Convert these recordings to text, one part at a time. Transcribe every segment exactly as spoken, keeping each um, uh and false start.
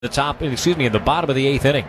The top, excuse me, in the bottom of the eighth inning.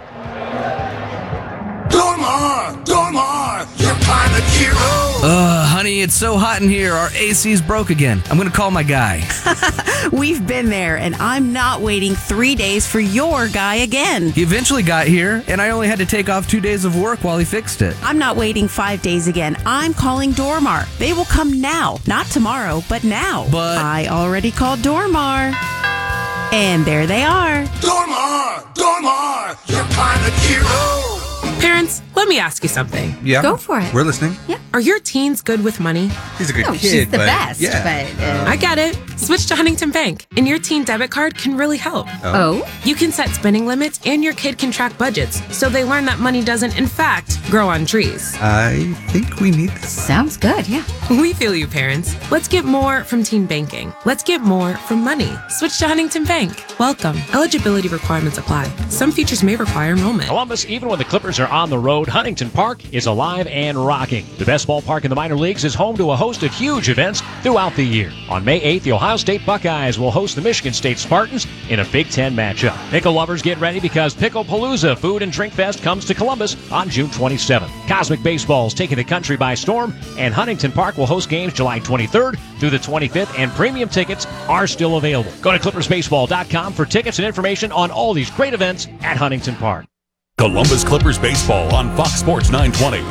Dormar! Dormar! Your climate hero! Uh, honey, it's so hot in here. Our A C's broke again. I'm going to call my guy. We've been there, and I'm not waiting three days for your guy again. He eventually got here, and I only had to take off two days of work while he fixed it. I'm not waiting five days again. I'm calling Dormar. They will come now. Not tomorrow, but now. But I already called Dormar. And there they are. Dormar! Dormar! Your climate hero! Parents, let me ask you something. Yeah. Go for it. We're listening. Yeah. Are your teens good with money? He's a good No, kid, she's the but best, yeah. but... Uh, I get it. Switch to Huntington Bank, and your teen debit card can really help. oh? You can set spending limits, and your kid can track budgets, so they learn that money doesn't, in fact, grow on trees. I think we need this. Sounds good, yeah. We feel you, parents. Let's get more from teen banking. Let's get more from money. Switch to Huntington Bank. Welcome. Eligibility requirements apply. Some features may require enrollment. Columbus, even when the Clippers are on the road, Huntington Park is alive and rocking. The best ballpark in the minor leagues is home to a host of huge events throughout the year. On May eighth, the Ohio State Buckeyes will host the Michigan State Spartans in a Big Ten matchup. Pickle lovers, get ready because Picklepalooza Food and Drink Fest comes to Columbus on June twenty-seventh. Cosmic Baseball's taking the country by storm, and Huntington Park will host games July twenty-third through the twenty-fifth, and premium tickets are still available. Go to clippers baseball dot com for tickets and information on all these great events at Huntington Park. Columbus Clippers baseball on Fox Sports nine twenty.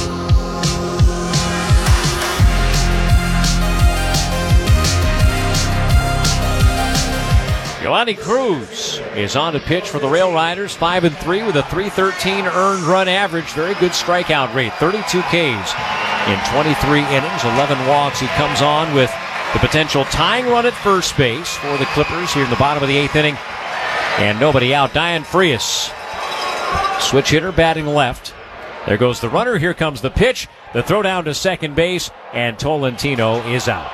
Yolandi Cruz is on to pitch for the Rail Riders, five and three with a three thirteen earned run average. Very good strikeout rate, thirty-two Ks in twenty-three innings, eleven walks. He comes on with the potential tying run at first base for the Clippers here in the bottom of the eighth inning. And nobody out. Diane Frias, switch hitter, batting left. There goes the runner. Here comes the pitch. The throw down to second base, and Tolentino is out.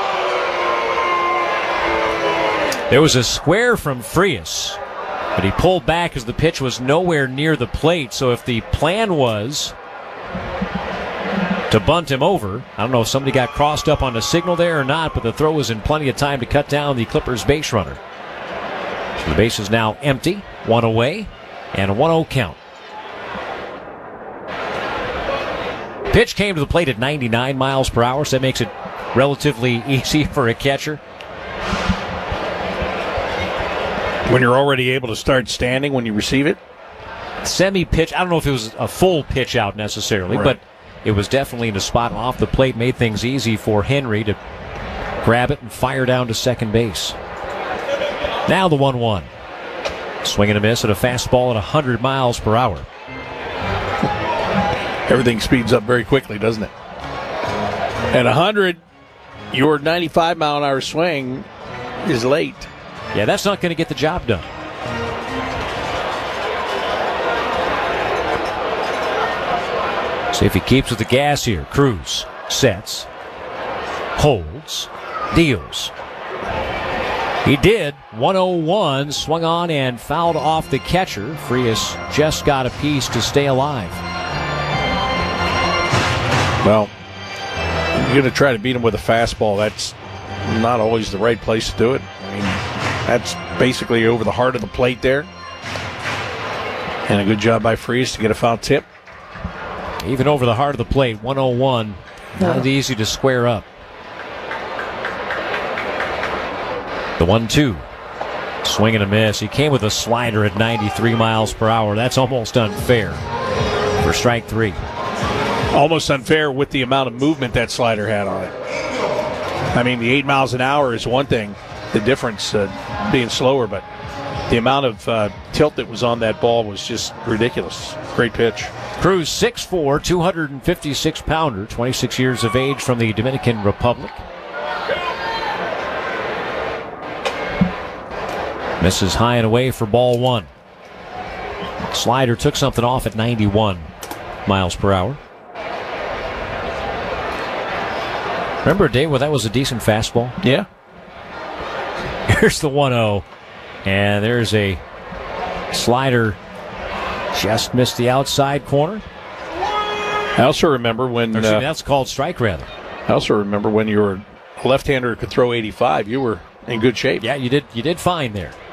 There was a square from Frias, but he pulled back as the pitch was nowhere near the plate. So if the plan was to bunt him over, I don't know if somebody got crossed up on the signal there or not, but the throw was in plenty of time to cut down the Clippers base runner. So the base is now empty, one away, and a one oh count. Pitch came to the plate at ninety-nine miles per hour, so that makes it relatively easy for a catcher. When you're already able to start standing when you receive it? Semi-pitch. I don't know if it was a full pitch out necessarily, Right. but it was definitely in a spot off the plate. Made things easy for Henry to grab it and fire down to second base. Now the one one. Swing and a miss at a fastball at one hundred miles per hour. Everything speeds up very quickly, doesn't it? At one hundred, your ninety-five mile an hour swing is late. Yeah, that's not going to get the job done. See if he keeps with the gas here. Cruz sets, holds, deals. He did. one oh one, swung on and fouled off the catcher. Frias just got a piece to stay alive. Well, you're going to try to beat him with a fastball. That's not always the right place to do it. I mean, that's basically over the heart of the plate there. And a good job by Frias to get a foul tip. Even over the heart of the plate, one oh one. Not easy to square up. The one two. Swing and a miss. He came with a slider at ninety-three miles per hour. That's almost unfair for strike three. Almost unfair with the amount of movement that slider had on it. I mean, the eight miles an hour is one thing. The difference uh, being slower, but the amount of uh, tilt that was on that ball was just ridiculous. Great pitch. Cruz, six foot four, two hundred fifty-six pounder, twenty-six years of age, from the Dominican Republic. Misses high and away for ball one. Slider took something off at ninety-one miles per hour. Remember a day where that was a decent fastball? Yeah. Here's the one oh. And there's a slider. Just missed the outside corner. I also remember when... Or, uh, that's called strike, rather. I also remember when you were a left-hander who could throw eighty-five, you were in good shape. Yeah, you did, you did fine there.